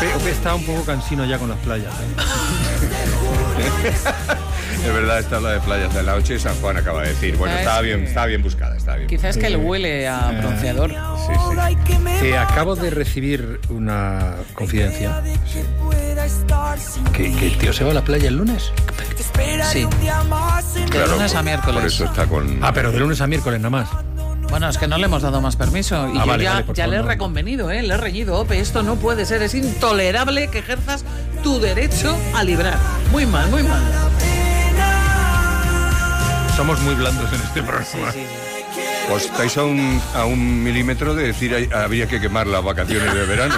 Ope está un poco cansino ya con las playas, Es verdad, esta es la de playas de la 8 de San Juan, acaba de decir. Bueno, estaba bien buscada, estaba bien. Quizás que le huele a bronceador. Sí. Acabo de recibir una confidencia. ¿Que el tío se va a la playa el lunes? Sí. De lunes a miércoles. Por eso está con... Pero de lunes a miércoles nada más. Bueno, es que no le hemos dado más permiso. Y yo vale, ya le he reconvenido, le he reñido. Ope, esto no puede ser. Es intolerable que ejerzas tu derecho a librar. Muy mal, muy mal. Somos muy blandos en este programa. Sí. Pues estáis a un milímetro de decir habría que quemar las vacaciones de verano,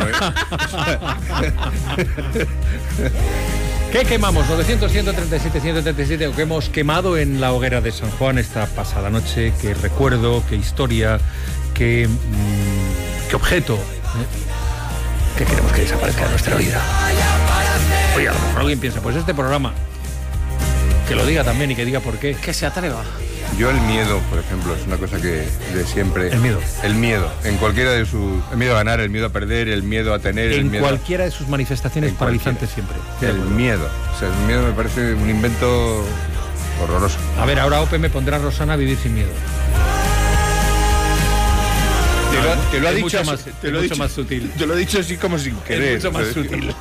¿Qué quemamos? 900, 137, 137, o que hemos quemado en la hoguera de San Juan esta pasada noche. Qué recuerdo, qué historia, qué objeto, que queremos que desaparezca de nuestra vida. Oye, a lo mejor alguien piensa, pues este programa, que lo diga también y que diga por qué. Que se atreva. Yo el miedo, por ejemplo, es una cosa que de siempre... El miedo. El miedo, en cualquiera de sus... El miedo a ganar, el miedo a perder, el miedo a tener... En el miedo cualquiera de sus manifestaciones paralizantes siempre. El miedo. O sea, el miedo me parece un invento horroroso. A ver, ahora Ope me pondrá a Rosana a vivir sin miedo. Te lo ha dicho mucho más, te lo he dicho más sutil. Te lo he dicho así como sin querer. Es mucho más sutil.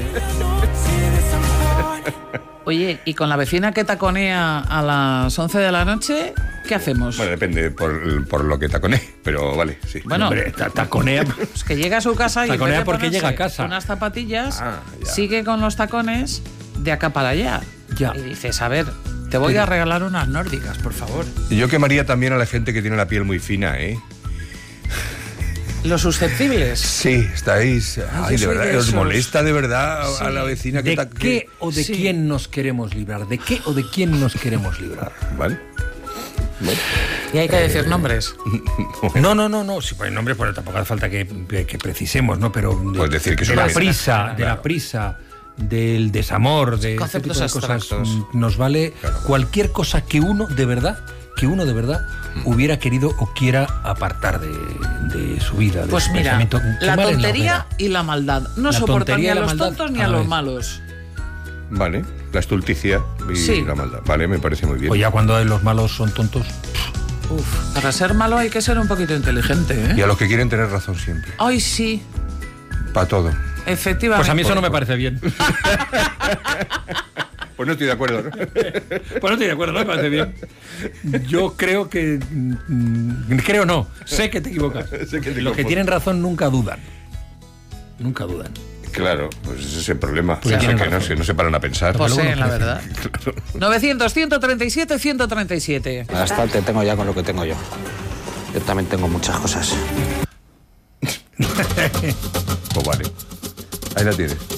Oye, y con la vecina que taconea a las 11 de la noche, ¿qué hacemos? Bueno, depende por lo que taconé, pero vale, sí. Bueno, Hombre, taconea. Pues que llega a su casa y Taconea en vez de porque ponerse llega a casa. unas zapatillas, Ya. sigue con los tacones de acá para allá. Ya. Y dices, a ver, te voy a regalar unas nórdicas, por favor. Y yo quemaría también a la gente que tiene la piel muy fina, ¿eh? Los susceptibles. Sí, estáis... Ay, de soy verdad, de ¿os esos. molesta de verdad a la vecina que... ¿De qué o de quién nos queremos librar? ¿De qué o de quién nos queremos librar? ¿Vale? Bueno. Y hay que decir nombres. No. Si ponen nombres, pues tampoco hace falta que precisemos, ¿no? Pero Puedes decir que es de una la vecina. prisa, Claro. de la prisa, del desamor, de este Conceptos tipo de cosas, abstractos. nos vale cualquier cosa que uno de verdad hubiera querido o quiera apartar de su vida, de Pues su mira, pensamiento. la Quemar en tontería hoguera. y la maldad. No La soportan ni tontería a y la los maldad tontos ni a a la los vez. malos. Vale, la estulticia y Sí. la maldad. Vale, me parece muy bien. O ya cuando los malos son tontos. Para ser malo hay que ser un poquito inteligente, Y ¿eh? a los que quieren tener razón siempre. Ay, sí, Para todo. efectivamente. Pues a mí eso no me parece bien. Pues no estoy de acuerdo, ¿no? Pues no estoy de acuerdo, no me parece bien. Yo creo que... creo no, sé que te equivocas. Sé que te Los que confundes. tienen razón nunca dudan. Nunca dudan. Claro, pues ese es el problema. Pues O sea, tienen que razón. no se paran a pensar. Poseen la verdad. Claro. 900, 137, 137. Bastante tengo ya con lo que tengo yo. Yo también tengo muchas cosas. Pues vale. Ahí la tienes.